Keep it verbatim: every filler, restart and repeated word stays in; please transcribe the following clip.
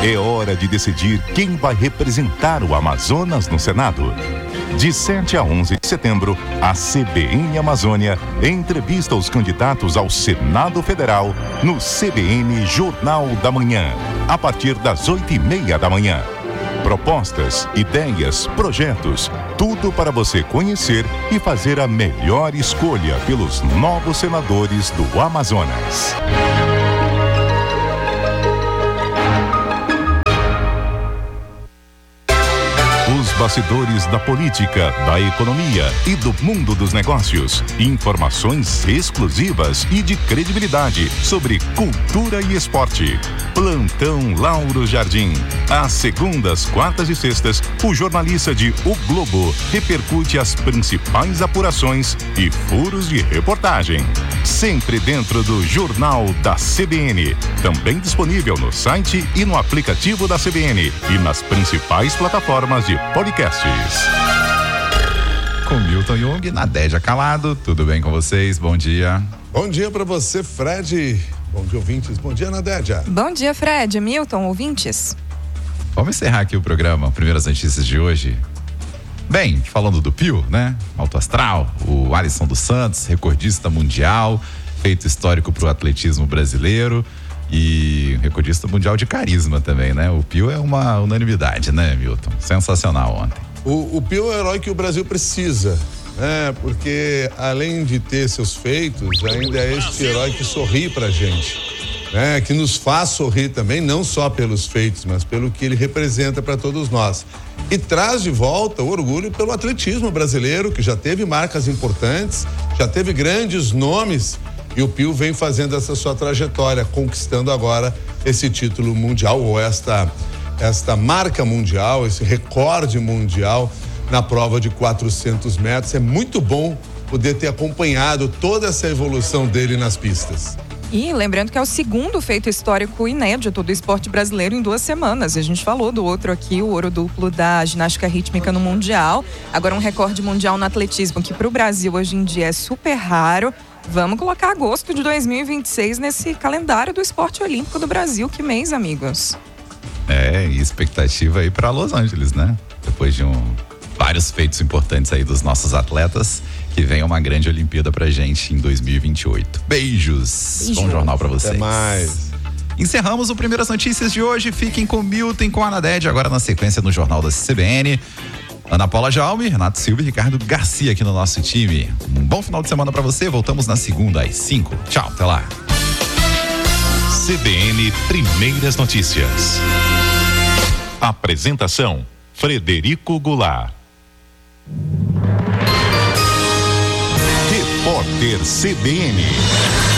É hora de decidir quem vai representar o Amazonas no Senado. De sete a onze de setembro, a C B N Amazônia entrevista os candidatos ao Senado Federal no C B N Jornal da Manhã, a partir das oito e meia da manhã. Propostas, ideias, projetos, tudo para você conhecer e fazer a melhor escolha pelos novos senadores do Amazonas. Os bastidores da política, da economia e do mundo dos negócios. Informações exclusivas e de credibilidade sobre cultura e esporte. Plantão Lauro Jardim. Às segundas, quartas e sextas, o jornalista de O Globo repercute as principais apurações e furos de reportagem. Sempre dentro do Jornal da C B N. Também disponível no site e no aplicativo da C B N e nas principais plataformas de podcasts. Com Milton Jung, Nadédia Calado, tudo bem com vocês? Bom dia. Bom dia para você, Fred. Bom dia, ouvintes. Bom dia, Nadédia. Bom dia, Fred, Milton, ouvintes. Vamos encerrar aqui o programa, primeiras notícias de hoje. Bem, falando do Pio, né? Alto astral, o Alisson dos Santos, recordista mundial, feito histórico pro atletismo brasileiro e recordista mundial de carisma também, né? O Pio é uma unanimidade, né, Milton? Sensacional ontem. O, o Pio é o herói que o Brasil precisa, né? Porque além de ter seus feitos, ainda é este herói que sorri pra gente, né? Que nos faz sorrir também, não só pelos feitos, mas pelo que ele representa para todos nós. E traz de volta o orgulho pelo atletismo brasileiro, que já teve marcas importantes, já teve grandes nomes, e o Pio vem fazendo essa sua trajetória, conquistando agora esse título mundial, ou esta, esta marca mundial, esse recorde mundial na prova de quatrocentos metros. É muito bom poder ter acompanhado toda essa evolução dele nas pistas. E lembrando que é o segundo feito histórico inédito do esporte brasileiro em duas semanas. A gente falou do outro aqui, o ouro duplo da ginástica rítmica no Mundial. Agora um recorde mundial no atletismo, que para o Brasil hoje em dia é super raro. Vamos colocar agosto de dois mil e vinte e seis nesse calendário do esporte olímpico do Brasil. Que mês, amigos? É, e expectativa aí para Los Angeles, né? Depois de um, vários feitos importantes aí dos nossos atletas, que venha uma grande Olimpíada pra gente em dois mil e vinte e oito. Beijos. Beijos. Bom jornal pra vocês. Até mais. Encerramos o Primeiras Notícias de hoje. Fiquem com Milton e com a Nadédia, agora na sequência no Jornal da C B N. Ana Paula Jaume, Renato Silva e Ricardo Garcia aqui no nosso time. Um bom final de semana pra você. Voltamos na segunda às cinco. Tchau, até lá. C B N Primeiras Notícias. Apresentação: Frederico Goulart. Repórter C B N.